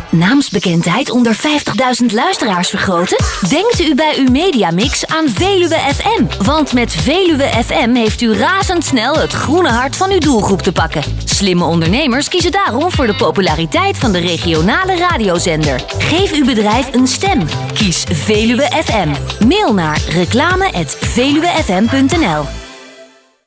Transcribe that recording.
Naamsbekendheid onder 50.000 luisteraars vergroten? Denkt u bij uw mediamix aan Veluwe FM. Want met Veluwe FM heeft u razendsnel het groene hart van uw doelgroep te pakken. Slimme ondernemers kiezen daarom voor de populariteit van de regionale radiozender. Geef uw bedrijf een stem. Kies Veluwe FM. Mail naar reclame@veluwefm.nl.